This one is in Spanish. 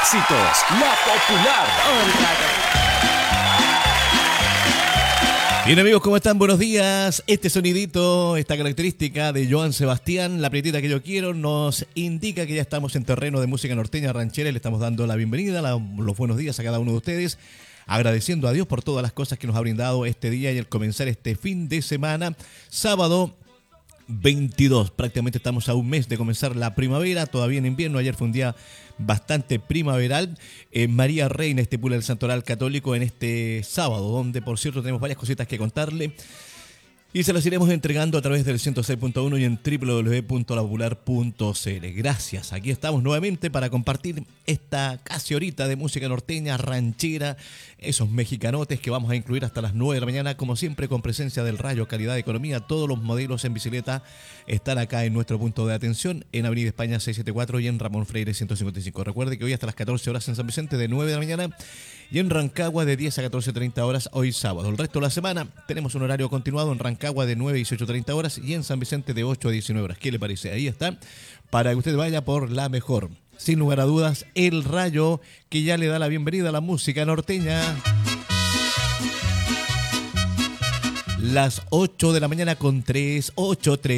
éxitos, La Popular. Bien amigos, ¿cómo están? Buenos días. Este sonidito, esta característica de Joan Sebastián, la prietita que yo quiero, nos indica que ya estamos en terreno de música norteña ranchera y le estamos dando la bienvenida, los buenos días a cada uno de ustedes, agradeciendo a Dios por todas las cosas que nos ha brindado este día y el comenzar este fin de semana, sábado 22, prácticamente estamos a un mes de comenzar la primavera, todavía en invierno. Ayer fue un día bastante primaveral. María Reina estipula el Santoral Católico en este sábado, donde por cierto tenemos varias cositas que contarle y se las iremos entregando a través del 106.1 y en www.lapopular.cl. Gracias, aquí estamos nuevamente para compartir esta casi horita de música norteña, ranchera, esos mexicanotes que vamos a incluir hasta las 9 de la mañana, como siempre con presencia del Rayo Calidad de Economía. Todos los modelos en bicicleta están acá en nuestro punto de atención, en Avenida España 674 y en Ramón Freire 155. Recuerde que hoy hasta las 14 horas en San Vicente de 9 de la mañana y en Rancagua de 10 a 14:30 horas hoy sábado. El resto de la semana tenemos un horario continuado en Rancagua de 9 a 18:30 horas y en San Vicente de 8 a 19 horas. ¿Qué le parece? Ahí está, para que usted vaya por la mejor. Sin lugar a dudas, el Rayo, que ya le da la bienvenida a la música norteña. Las 8 de la mañana con 3, 8, 3.